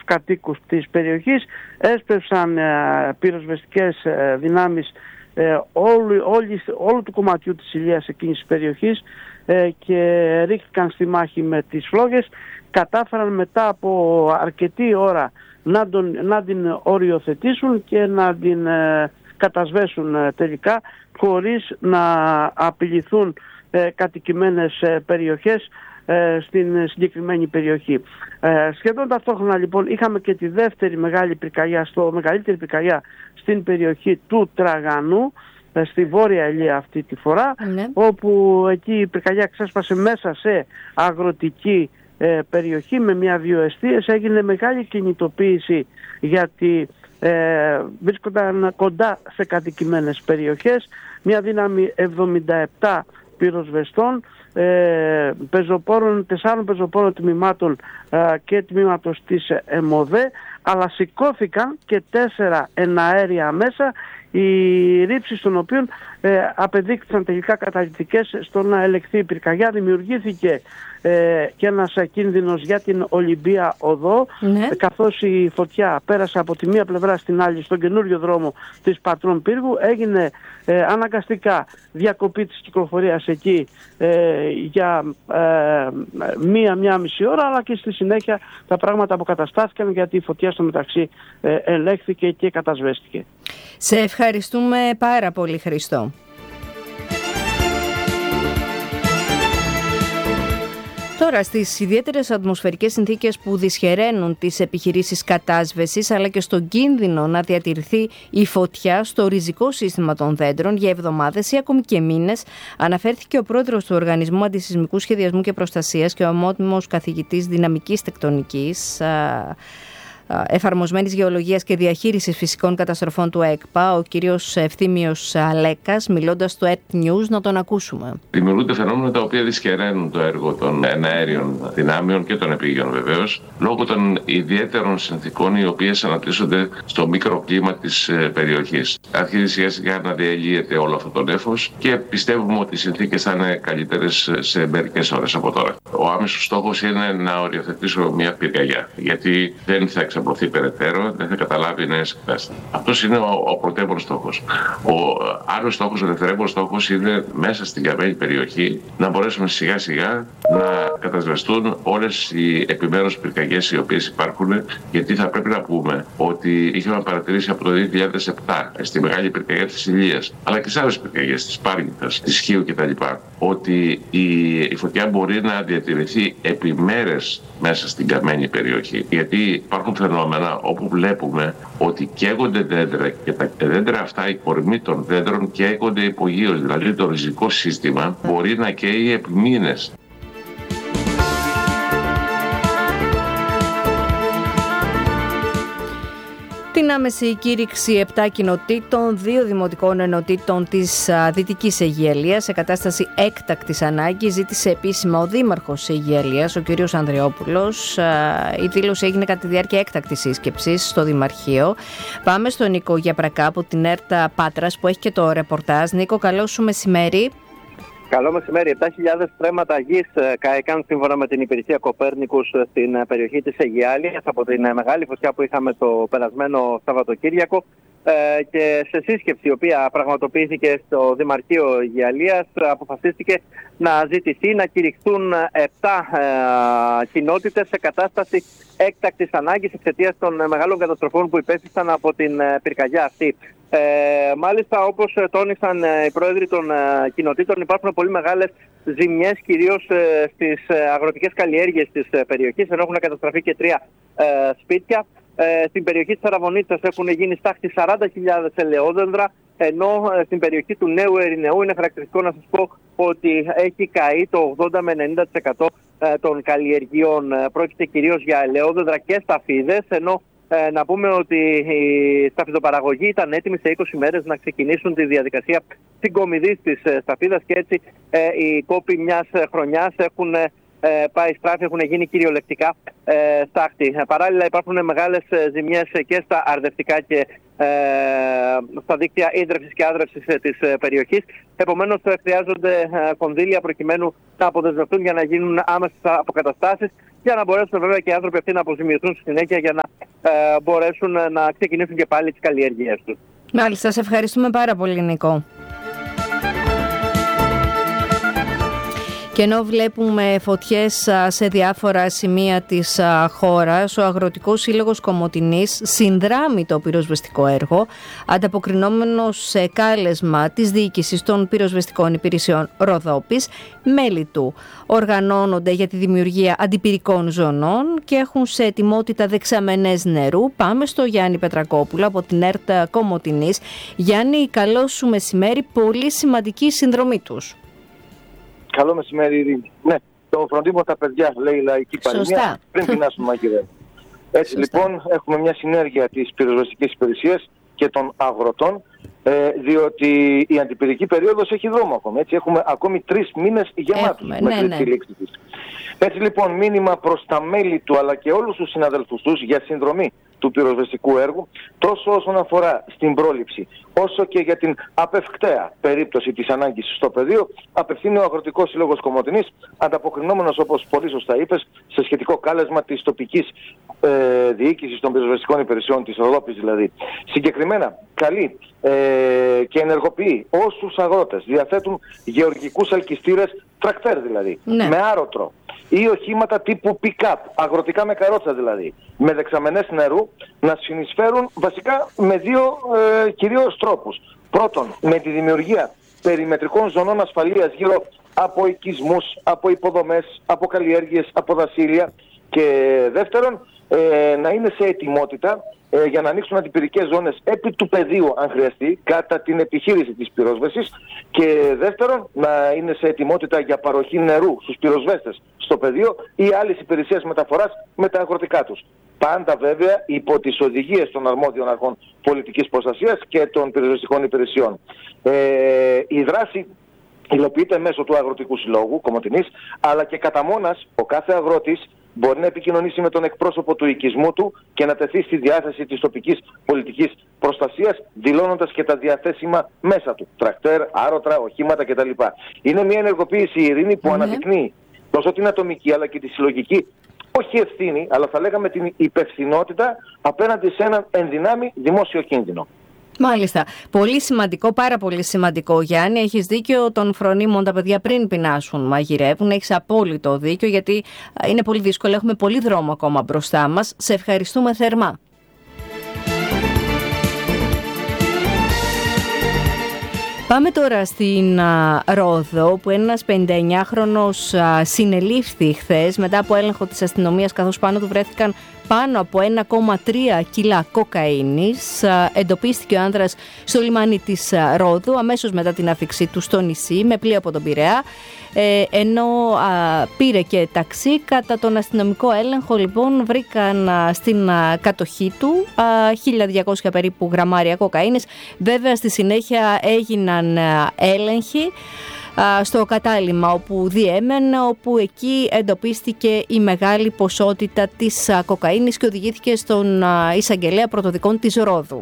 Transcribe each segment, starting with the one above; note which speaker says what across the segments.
Speaker 1: κατοίκους της περιοχής. Έσπευσαν πυροσβεστικές δυνάμεις όλου του κομματιού της Ηλίας εκείνης της περιοχής και ρίχθηκαν στη μάχη με τις φλόγες. Κατάφεραν μετά από αρκετή ώρα να την οριοθετήσουν και να την κατασβέσουν τελικά, χωρίς να απειληθούν κατοικημένες περιοχές στην συγκεκριμένη περιοχή. Σχεδόν ταυτόχρονα λοιπόν είχαμε και τη δεύτερη μεγαλύτερη πυρκαγιά στην περιοχή του Τραγανού, στη Βόρεια Ηλία αυτή τη φορά, όπου εκεί η πυρκαγιά ξέσπασε μέσα σε αγροτική περιοχή με 1-2 εστίες. Έγινε μεγάλη κινητοποίηση γιατί βρίσκονταν κοντά σε κατοικημένες περιοχές. Μια δύναμη 77 πυροσβεστών, 4 πεζοπόρων τμήματων και τμήματος της ΕΜΟΔΕ, αλλά σηκώθηκαν και 4 εναέρια μέσα, οι ρήψεις των οποίων απεδείχθησαν τελικά καταλυτικές στο να ελεγχθεί η πυρκαγιά. Δημιουργήθηκε και ένας κίνδυνος για την Ολυμπία Οδό, καθώς η φωτιά πέρασε από τη μία πλευρά στην άλλη στον καινούριο δρόμο της Πατρών Πύργου. Έγινε αναγκαστικά διακοπή της κυκλοφορίας εκεί για 1-1,5 ώρα, αλλά και στη συνέχεια τα πράγματα αποκαταστάθηκαν, γιατί η φωτιά στο μεταξύ ελέγχθηκε και κατασβέστηκε.
Speaker 2: Σε ευχαριστούμε πάρα πολύ, Χριστό. Τώρα, στις ιδιαίτερες ατμοσφαιρικές συνθήκες που δυσχεραίνουν τις επιχειρήσεις κατάσβεσης, αλλά και στον κίνδυνο να διατηρηθεί η φωτιά στο ριζικό σύστημα των δέντρων για εβδομάδες ή ακόμη και μήνες, αναφέρθηκε ο πρόεδρος του Οργανισμού Αντισυσμικού Σχεδιασμού και Προστασίας και ο ομότιμος καθηγητής δυναμικής τεκτονικής, εφαρμοσμένης γεωλογίας και διαχείρισης φυσικών καταστροφών του ΕΚΠΑ, ο κύριος Ευθύμιος Αλέκας, μιλώντας στο ERT News. Να τον ακούσουμε.
Speaker 3: Δημιουργούνται φαινόμενα τα οποία δυσχεραίνουν το έργο των εναέριων δυνάμεων και των επίγειων βεβαίως, λόγω των ιδιαίτερων συνθήκων οι οποίες αναπτύσσονται στο μικροκλίμα της περιοχής. Αρχίζει σιγά σιγά να διαλύεται όλο αυτό το νέφος και πιστεύουμε ότι οι συνθήκες θα είναι καλύτερες σε μερικές ώρες από τώρα. Ο άμεσος στόχος είναι να οριοθετήσουμε μια πυρκαγιά, γιατί δεν θα εξαπλωθεί περαιτέρω, δεν θα καταλάβει νέες εκτάσεις. Αυτός είναι ο πρωτεύων στόχος. Ο άλλος στόχος, ο δευτερεύον στόχος, είναι μέσα στην καμένη περιοχή να μπορέσουμε σιγά σιγά να κατασβεστούν όλες οι επιμέρους πυρκαγιές οι οποίες υπάρχουν, γιατί θα πρέπει να πούμε ότι είχαμε παρατηρήσει από το 2007 στη μεγάλη πυρκαγιά της Ηλίας, αλλά και σε άλλες πυρκαγιές της Πάρνηθας, της Χίου κτλ., ότι η φωτιά μπορεί να διατηρηθεί επιμέρες μέσα στην καμένη περιοχή. Γιατί υπάρχουν φαινόμενα όπου βλέπουμε ότι καίγονται δέντρα και τα δέντρα αυτά, η κορμοί των δέντρων καίγονται υπογείως, δηλαδή το ριζικό σύστημα μπορεί να καίει επί μήνες.
Speaker 2: Την άμεση κήρυξη 7 κοινοτήτων, 2 δημοτικών ενωτήτων της Δυτικής Αιγιαλίας σε κατάσταση έκτακτης ανάγκης ζήτησε επίσημα ο Δήμαρχος Αιγιαλίας, ο κ. Ανδριόπουλος. Η δήλωση έγινε κατά τη διάρκεια έκτακτης σύσκεψης στο Δημαρχείο. Πάμε στον Νίκο Γιαπρακά από την ΕΡΤ Πάτρας που έχει και το ρεπορτάζ. Νίκο, καλό σου μεσημέρι.
Speaker 4: Καλό μεσημέρι. 7.000 στρέμματα γης κάηκαν σύμφωνα με την υπηρεσία Κοπέρνικους στην περιοχή της Αιγιάλιας από την μεγάλη φωτιά που είχαμε το περασμένο Σαββατοκύριακο και σε σύσκεψη η οποία πραγματοποιήθηκε στο Δημαρχείο Αιγιαλίας αποφασίστηκε να ζητηθεί να κηρυχθούν 7 κοινότητες σε κατάσταση έκτακτης ανάγκης εξαιτίας των μεγάλων καταστροφών που υπέστησαν από την πυρκαγιά αυτή. Μάλιστα, όπως τόνισαν οι πρόεδροι των κοινοτήτων, υπάρχουν πολύ μεγάλες ζημιές κυρίως στις αγροτικές καλλιέργειες της περιοχής, ενώ έχουν καταστραφεί και 3 σπίτια. Στην περιοχή της Αραβωνίτσας έχουν γίνει στάχτη 40.000 ελαιόδεντρα, ενώ στην περιοχή του Νέου Ερηνεού είναι χαρακτηριστικό να σας πω ότι έχει καεί το 80 με 90% των καλλιεργειών. Πρόκειται κυρίως για ελαιόδεντρα και σταφίδες, ενώ να πούμε ότι η σταφιδοπαραγωγή ήταν έτοιμη σε 20 μέρες να ξεκινήσουν τη διαδικασία συγκομιδής της σταφίδας και έτσι οι κόποι μιας χρονιάς έχουν πάει στράφη, έχουν γίνει κυριολεκτικά στάχτη. Παράλληλα υπάρχουν μεγάλες ζημιές και στα αρδευτικά και στα δίκτυα ίδρευσης και άδρευσης της περιοχής. Επομένως χρειάζονται κονδύλια προκειμένου να αποδεσμευτούν για να γίνουν άμεσες αποκαταστάσεις για να μπορέσουν βέβαια και οι άνθρωποι αυτοί να αποζημιωθούν στη συνέχεια για να μπορέσουν να ξεκινήσουν και πάλι τις καλλιέργειές τους.
Speaker 2: Μάλιστα, σε ευχαριστούμε πάρα πολύ, Νικό. Και ενώ βλέπουμε φωτιές σε διάφορα σημεία της χώρας, ο Αγροτικός Σύλλογος Κομοτηνής συνδράμει το πυροσβεστικό έργο, ανταποκρινόμενος σε κάλεσμα της Διοίκησης των Πυροσβεστικών Υπηρεσιών Ροδόπης. Μέλη του οργανώνονται για τη δημιουργία αντιπυρικών ζωνών και έχουν σε ετοιμότητα δεξαμενές νερού. Πάμε στο Γιάννη Πετρακόπουλο από την ΕΡΤ Κομοτηνής. Γιάννη, καλό σου μεσημέρι, πολύ σημαντική συνδρομή τους.
Speaker 5: Καλό μεσημέρι, Ειρήνη. Ναι, το φροντίζουμε τα παιδιά, λέει η λαϊκή παροιμία, πριν πεινάσουν μαγειρεύουν. Έτσι λοιπόν έχουμε μια συνέργεια της πυροσβεστικής υπηρεσίας και των αγροτών, διότι η αντιπυρική περίοδος έχει δρόμο ακόμη. Έτσι έχουμε ακόμη 3 μήνες γεμάτους μέχρι τη λήξη της. Έτσι λοιπόν μήνυμα προς τα μέλη του αλλά και όλους τους συναδελφούς τους για συνδρομή του πυροσβεστικού έργου, τόσο όσον αφορά στην πρόληψη, όσο και για την απευκταία περίπτωση της ανάγκης στο πεδίο, απευθύνει ο Αγροτικός Σύλλογος Κομοτηνής, ανταποκρινόμενος, όπως πολύ σωστά είπες, σε σχετικό κάλεσμα της τοπικής διοίκησης των πυροσβεστικών υπηρεσιών, της Ροδόπης δηλαδή. Συγκεκριμένα, καλεί και ενεργοποιεί όσους αγρότες διαθέτουν γεωργικούς ελκυστήρες, τρακτέρ δηλαδή, με άρωτρο, ή οχήματα τύπου pick-up, αγροτικά με καρότσα δηλαδή, με δεξαμενές νερού, να συνεισφέρουν βασικά με 2 κυρίως τρόπους. Πρώτον, με τη δημιουργία περιμετρικών ζωνών ασφαλείας γύρω από οικισμούς, από υποδομές, από καλλιέργειες, από δασίλεια, και δεύτερον, να είναι σε ετοιμότητα για να ανοίξουν αντιπυρικές ζώνες επί του πεδίου αν χρειαστεί, κατά την επιχείρηση της πυρόσβεσης, και δεύτερον να είναι σε ετοιμότητα για παροχή νερού στους πυροσβέστες στο πεδίο ή άλλες υπηρεσίες μεταφοράς με τα αγροτικά τους. Πάντα βέβαια υπό τις οδηγίες των αρμόδιων αρχών πολιτικής προστασίας και των πυροσβεστικών υπηρεσιών. Η δράση υλοποιείται μέσω του Αγροτικού Συλλόγου Κομοτηνής, αλλά και κατά μόνας ο κάθε αγρότης μπορεί να επικοινωνήσει με τον εκπρόσωπο του οικισμού του και να τεθεί στη διάθεση της τοπικής πολιτικής προστασίας, δηλώνοντας και τα διαθέσιμα μέσα του, τρακτέρ, άρωτρα, οχήματα κτλ. Είναι μια ενεργοποίηση, Ειρήνη, που αναδεικνύει τόσο την ατομική αλλά και τη συλλογική, όχι ευθύνη, αλλά θα λέγαμε την υπευθυνότητα απέναντι σε έναν ενδυνάμει δημόσιο κίνδυνο.
Speaker 2: Μάλιστα. Πολύ σημαντικό, πάρα πολύ σημαντικό, Γιάννη. Έχεις δίκιο, των φρονίμων τα παιδιά πριν πεινάσουν μαγειρεύουν. Έχεις απόλυτο δίκιο, γιατί είναι πολύ δύσκολο. Έχουμε πολύ δρόμο ακόμα μπροστά μας. Σε ευχαριστούμε θερμά. Πάμε τώρα στην Ρόδο, που ένας 59χρονος συνελήφθη χθες μετά από έλεγχο της αστυνομίας, καθώς πάνω του βρέθηκαν πάνω από 1,3 κιλά κοκαίνης. Εντοπίστηκε ο άνδρας στο λιμάνι της Ρόδου αμέσως μετά την άφιξή του στο νησί με πλοίο από τον Πειραιά, ενώ πήρε και ταξί. Κατά τον αστυνομικό έλεγχο λοιπόν βρήκαν στην κατοχή του 1.200 περίπου γραμμάρια κοκαίνης. Βέβαια στη συνέχεια έγιναν έλεγχοι στο κατάλημα όπου διέμενε, όπου εκεί εντοπίστηκε η μεγάλη ποσότητα της κοκαίνης και οδηγήθηκε στον εισαγγελέα πρωτοδικών της Ρόδου.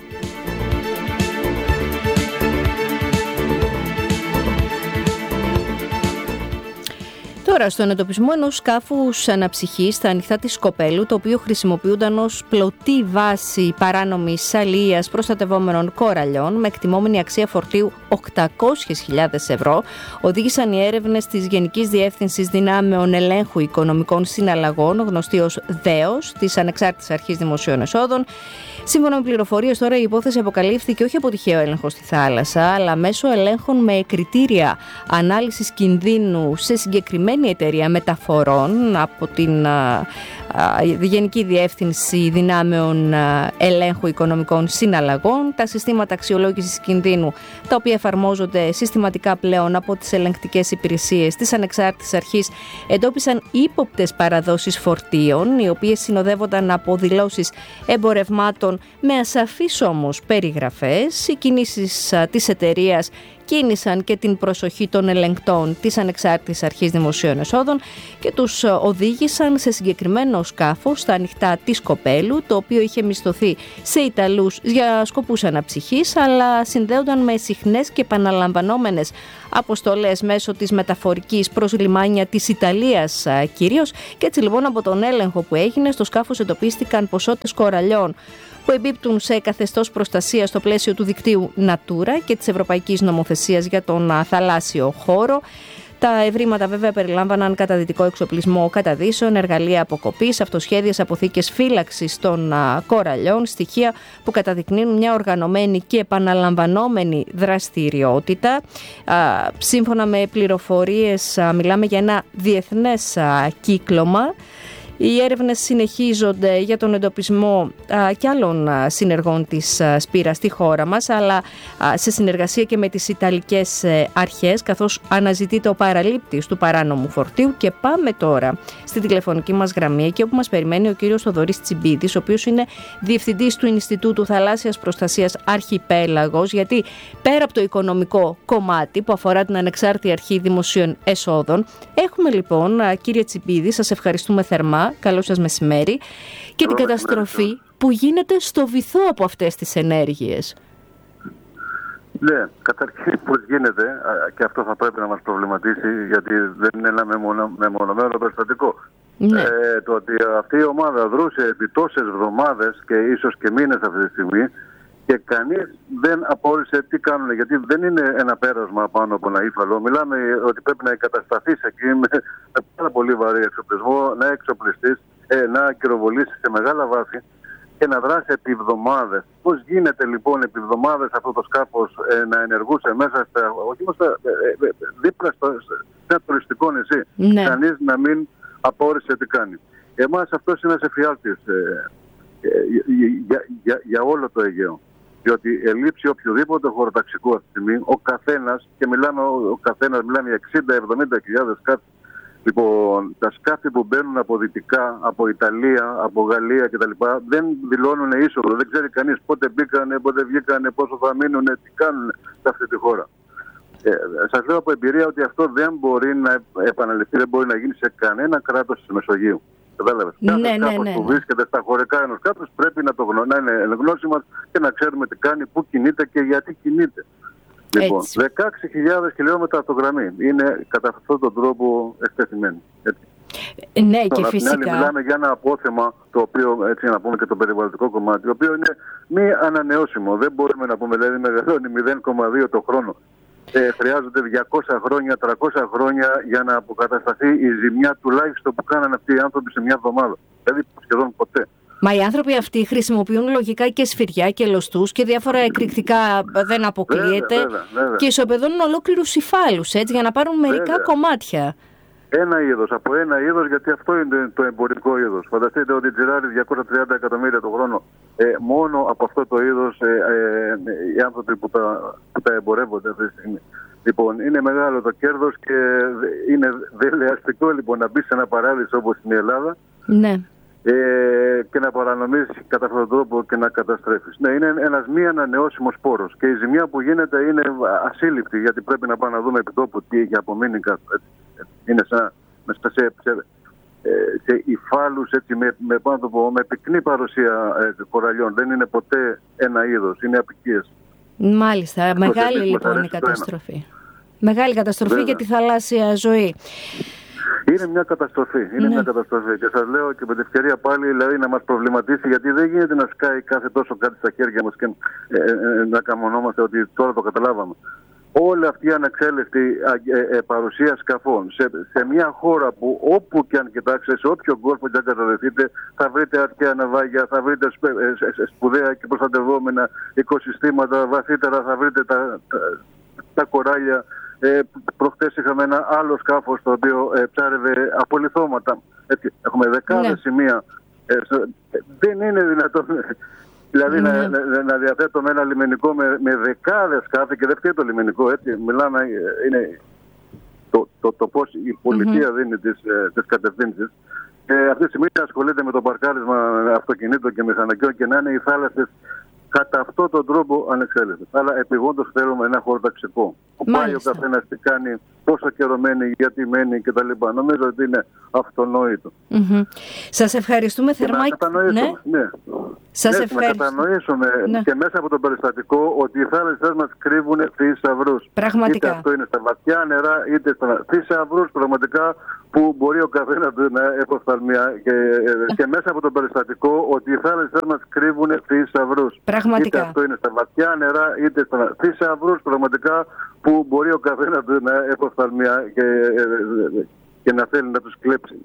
Speaker 2: Τώρα, στον εντοπισμό ενός σκάφους αναψυχής στα ανοιχτά της Σκοπέλου, το οποίο χρησιμοποιούνταν ως πλωτή βάση παράνομης αλληλείας προστατευόμενων κοραλιών, με εκτιμόμενη αξία φορτίου 800.000 ευρώ, οδήγησαν οι έρευνες της Γενικής Διεύθυνσης Δυνάμεων Ελέγχου Οικονομικών Συναλλαγών, γνωστή ως ΔΕΟΣ, της Ανεξάρτητης Αρχής Δημοσίων Εσόδων. Σύμφωνα με πληροφορίες, τώρα η υπόθεση αποκαλύφθηκε όχι από τυχαίο έλεγχο στη θάλασσα, αλλά μέσω ελέγχων με κριτήρια ανάλυσης κινδύνου σε συγκεκριμένη εταιρεία μεταφορών από την Γενική Διεύθυνση Δυνάμεων Ελέγχου Οικονομικών Συναλλαγών. Τα συστήματα αξιολόγησης κινδύνου, τα οποία εφαρμόζονται συστηματικά πλέον από τις ελεγκτικές υπηρεσίες της Ανεξάρτητης Αρχής, εντόπισαν ύποπτες παραδόσεις φορτίων, οι οποίες συνοδεύονταν από δηλώσεις εμπορευμάτων με ασαφείς όμως περιγραφές. Οι κινήσεις της εταιρείας κίνησαν και την προσοχή των ελεγκτών της Ανεξάρτητης Αρχής Δημοσίων Εσόδων και τους οδήγησαν σε συγκεκριμένο σκάφος στα ανοιχτά της Κοπέλου, το οποίο είχε μισθωθεί σε Ιταλούς για σκοπούς αναψυχής, αλλά συνδέονταν με συχνές και επαναλαμβανόμενες αποστολές μέσω της μεταφορικής προς λιμάνια της Ιταλίας κυρίως. Και έτσι λοιπόν από τον έλεγχο που έγινε στο σκάφος εντοπίστηκαν ποσότητες κοραλιών που εμπίπτουν σε καθεστώς προστασίας στο πλαίσιο του δικτύου Natura και της Ευρωπαϊκής Νομοθεσίας για τον θαλάσσιο χώρο. Τα ευρήματα βέβαια περιλάμβαναν καταδυτικό εξοπλισμό καταδύσεων, εργαλεία αποκοπής, αυτοσχέδιες αποθήκες φύλαξης των κοραλιών, στοιχεία που καταδεικνύουν μια οργανωμένη και επαναλαμβανόμενη δραστηριότητα. Σύμφωνα με πληροφορίες μιλάμε για ένα διεθνές κύκλωμα. Οι έρευνες συνεχίζονται για τον εντοπισμό και άλλων συνεργών της Σπύρα στη χώρα μας, αλλά σε συνεργασία και με τις Ιταλικές αρχές, καθώς αναζητείται ο παραλήπτης του παράνομου φορτίου. Και πάμε τώρα στη τηλεφωνική μας γραμμή, εκεί όπου μας περιμένει ο κύριος Θοδωρής Τσιμπίδης, ο οποίος είναι διευθυντής του Ινστιτούτου Θαλάσσιας Προστασίας Αρχιπέλαγος, γιατί πέρα από το οικονομικό κομμάτι που αφορά την ανεξάρτητη αρχή δημοσίων εσόδων, έχουμε λοιπόν, κύριε Τσιμπίδη, σας ευχαριστούμε θερμά. Καλό σας μεσημέρι. Και την καταστροφή που γίνεται στο βυθό από αυτές τις ενέργειες.
Speaker 6: Ναι, καταρχήν πώς γίνεται, και αυτό θα πρέπει να μας προβληματίσει, γιατί δεν είναι ένα μεμονωμένο περιστατικό. Ναι. Το ότι αυτή η ομάδα δρούσε επί τόσες εβδομάδες και ίσως και μήνες αυτή τη στιγμή και κανείς δεν απόρρισε τι κάνουν, γιατί δεν είναι ένα πέρασμα πάνω από ένα ύφαλο. Μιλάμε ότι πρέπει να εγκατασταθείς εκεί με πάρα πολύ βαρύ εξοπλισμό, να εξοπλιστείς, να ακυροβολήσεις σε μεγάλα βάθη και να δράσει επί εβδομάδες. Πώς γίνεται λοιπόν επί εβδομάδες αυτό το σκάφος να ενεργούσε μέσα όχι δίπλα σε ένα τουριστικό νησί, ναι. Κανείς να μην απόρρισε τι κάνει. Εμάς αυτός είναι ένας εφιάλτης για όλο το Αιγαίο. Διότι ελείψει οποιοδήποτε χωροταξικό αυτή τη στιγμή, ο καθένας, και μιλάμε για 60-70 σκάφη. Λοιπόν, τα σκάφη που μπαίνουν από δυτικά, από Ιταλία, από Γαλλία κτλ. Δεν δηλώνουν είσοδο. Δεν ξέρει κανείς πότε μπήκανε, πότε βγήκανε, πόσο θα μείνουν, τι κάνουν σε αυτή τη χώρα. Σας λέω από εμπειρία ότι αυτό δεν μπορεί να επαναληφθεί, δεν μπορεί να γίνει σε κανένα κράτος της Μεσογείου. Κατάλαβες. Κάθε σκάφος που βρίσκεται στα χωρικά ενός κράτους πρέπει να είναι γνώση μας και να ξέρουμε τι κάνει, πού κινείται και γιατί κινείται. Λοιπόν, 16.000 χιλιόμετρα αυτογραμμή είναι κατά αυτόν τον τρόπο εκτεθειμένη.
Speaker 2: Ναι, και φυσικά.
Speaker 6: Μιλάμε για ένα απόθεμα, το οποίο, έτσι να πούμε και το περιβαλλοντικό κομμάτι, το οποίο είναι μη ανανεώσιμο. Δεν μπορούμε να πούμε, δηλαδή μεγαλώνει 0,2 το χρόνο. Χρειάζονται 200 χρόνια, 300 χρόνια για να αποκατασταθεί η ζημιά τουλάχιστον που κάνανε αυτοί οι άνθρωποι σε μια εβδομάδα. Δηλαδή σχεδόν ποτέ.
Speaker 2: Μα οι άνθρωποι αυτοί χρησιμοποιούν λογικά και σφυριά και λωστούς και διάφορα εκρηκτικά, δεν αποκλείεται. Βέβαια. Και ισοπεδώνουν ολόκληρους υφάλους, έτσι, για να πάρουν μερικά κομμάτια.
Speaker 6: Ένα είδος, από ένα είδος, γιατί αυτό είναι το εμπορικό είδος. Φανταστείτε ότι τζιράρει 230 εκατομμύρια το χρόνο. Μόνο από αυτό το είδος οι άνθρωποι που τα εμπορεύονται αυτή τη στιγμή. Λοιπόν, είναι μεγάλο το κέρδος και είναι δελεαστικό λοιπόν να μπει σε ένα παράδεισο όπως είναι η Ελλάδα.
Speaker 2: Ναι.
Speaker 6: Και να παρανομήσεις κατά αυτόν τον τρόπο και να καταστρέφεις. Ναι, είναι ένας μη ανανεώσιμος πόρος. Και η ζημιά που γίνεται είναι ασύλληπτη, γιατί πρέπει να πάμε να δούμε επί τόπου τι έχει απομείνει κάτω. Είναι μέσα σε υφάλους, έτσι, με πυκνή παρουσία κοραλιών. Δεν είναι ποτέ ένα είδος, είναι απικίες.
Speaker 2: Μάλιστα, μεγάλη λοιπόν η καταστροφή. Μεγάλη καταστροφή για τη θαλάσσια ζωή.
Speaker 6: Είναι μια καταστροφή. Μια καταστροφή. Και σας λέω και με την ευκαιρία πάλι δηλαδή, να μας προβληματίσει, γιατί δεν γίνεται να σκάει κάθε τόσο κάτι στα χέρια μας και να καμονόμαστε ότι τώρα το καταλάβαμε. Όλη αυτή η ανεξέλεκτη παρουσία σκαφών σε μια χώρα που όπου και αν κοιτάξετε, σε όποιο κόλπο και αν καταδεθείτε, θα βρείτε αρχαία ναυάγια, θα βρείτε σπουδαία και προστατευόμενα οικοσυστήματα, βαθύτερα θα βρείτε τα κοράλια. Προχτές είχαμε ένα άλλο σκάφος το οποίο ψάρευε απολιθώματα. Έτσι, έχουμε δεκάδες σημεία. Δεν είναι δυνατόν δηλαδή να διαθέτουμε ένα λιμενικό με δεκάδες σκάφη και δεν φταίει το λιμενικό. Έτσι, μιλάμε, είναι το πώς η πολιτεία δίνει τις κατευθύνσεις. Αυτή τη στιγμή ασχολείται με το παρκάρισμα αυτοκινήτων και μηχανοκιών και να είναι οι θάλασσες κατά αυτόν τον τρόπο ανεξέλεγκτος. Αλλά επιγόντως θέλουμε ένα χωροταξικό. Που πάει ο καθένας τι κάνει, πόσο καιρό μένει, γιατί μένει κτλ. Νομίζω ότι είναι αυτονόητο.
Speaker 2: Σας ευχαριστούμε θερμά.
Speaker 6: Να κατανοήσουμε, να κατανοήσουμε και μέσα από το περιστατικό ότι οι θάλασσες μας κρύβουν θησαυρούς.
Speaker 2: Πραγματικά.
Speaker 6: Είτε αυτό είναι στα βαθιά νερά, είτε στα θησαυρούς πραγματικά που μπορεί ο καθένας να εποφθαλμιά. Και μέσα από το περιστατικό ότι οι θάλασσες μας κρύβουν θησαυρούς.
Speaker 2: Πραγματικά.
Speaker 6: Είτε αυτό είναι στα βαθιά νερά, είτε στα θησαυρούς πραγματικά που μπορεί ο καθένας να εποφθαλμιά και να θέλει να τους κλέψει.